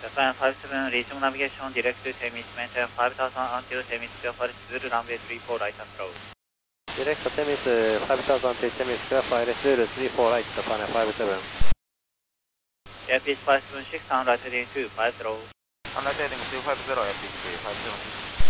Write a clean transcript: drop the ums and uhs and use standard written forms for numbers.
Japan 57, resume navigation direct to Temis, maintain 5000 until Temis, clear for Zulu runway 34 right approach. Direct to Temis 5000 to Temis, clear for Zulu 34 right, Japan 57. Airfield 576, on right heading 250. On right heading 250, Airfield 576.